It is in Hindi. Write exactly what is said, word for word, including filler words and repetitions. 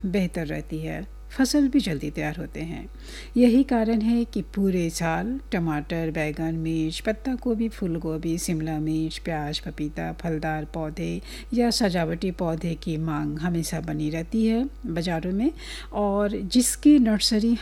बेहतर रहती है, फसल भी जल्दी तैयार होते हैं। यही कारण है कि पूरे साल टमाटर, बैंगन, मिर्च, पत्ता गोभी, फूल गोभी, शिमला मिर्च, प्याज, पपीता, फलदार पौधे या सजावटी पौधे की मांग हमेशा बनी रहती है बाज़ारों में। और जिसकी नर्सरी